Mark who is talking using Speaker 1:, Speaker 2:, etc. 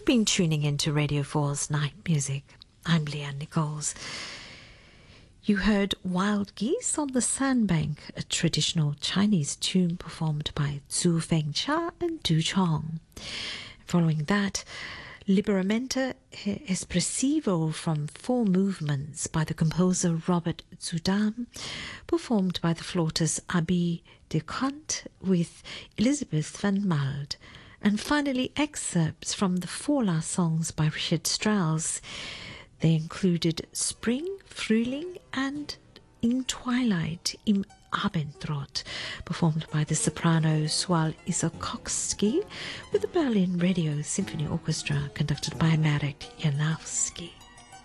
Speaker 1: been tuning into Radio 4's Night Music. I'm Leanne Nichols. You heard Wild Geese on the Sandbank, a traditional Chinese tune performed by Zhu Fengcha and Du Chong. Following that, Liberamente Espressivo from 4 movements by the composer Robert Zudam, performed by the flautist Abby Descant with Elizabeth van Mald. And finally, excerpts from the 4 last songs by Richard Strauss. They included Spring, Frühling and In Twilight im Abendrot, performed by the soprano Swal Isakowski with the Berlin Radio Symphony Orchestra, conducted by Marek Janowski.